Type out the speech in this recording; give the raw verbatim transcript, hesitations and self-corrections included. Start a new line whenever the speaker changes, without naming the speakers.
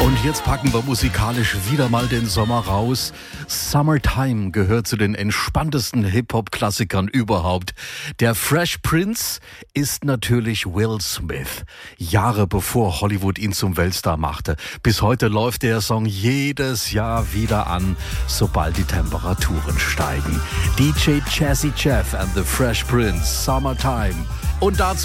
Und jetzt packen wir musikalisch wieder mal den Sommer raus. Summertime gehört zu den entspanntesten Hip-Hop-Klassikern überhaupt. Der Fresh Prince ist natürlich Will Smith. Jahre bevor Hollywood ihn zum Weltstar machte. Bis heute läuft der Song jedes Jahr wieder an, sobald die Temperaturen steigen. D J Jazzy Jeff and the Fresh Prince, Summertime. Und dazu